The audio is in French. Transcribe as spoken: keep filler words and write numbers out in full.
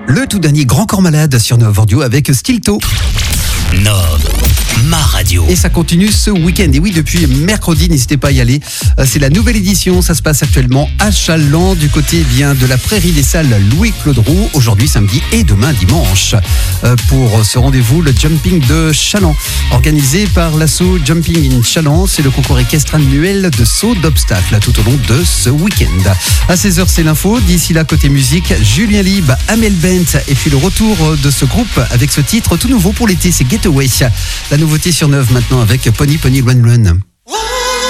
Le tout dernier Grand Corps Malade sur Nov Audio avec Stilto. Nov, ma radio. Et ça continue ce week-end. Et oui, depuis mercredi, n'hésitez pas à y aller. C'est la nouvelle édition. Ça se passe actuellement à Chaland, du côté bien de la prairie des salles Louis-Claude Roux. Aujourd'hui, samedi et demain, dimanche. Pour ce rendez-vous, le Jumping de Chaland. Organisé par l'asso Jumping in Chaland. C'est le concours équestre annuel de saut d'obstacles tout au long de ce week-end. À seize heures, c'est l'info. D'ici là, côté musique, Julien Lib, Amel Bent. Et puis le retour de ce groupe avec ce titre tout nouveau pour l'été, c'est Getaway. La nouveauté sur Nov maintenant avec Pony Pony Run Run.